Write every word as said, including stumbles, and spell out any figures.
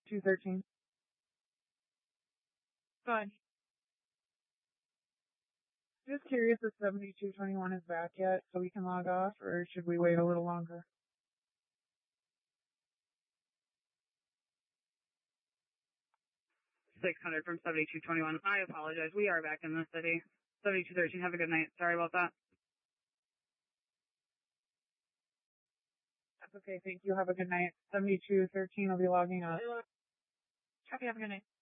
seventy-two thirteen. Go ahead. Just curious if seventy-two twenty-one is back yet, so we can log off, or should we wait a little longer? six hundred from seventy-two twenty-one. I apologize. We are back in the city. seventy-two thirteen. Have a good night. Sorry about that. That's okay. Thank you. Have a good night. seventy-two thirteen will be logging off. Copy. Have a good night.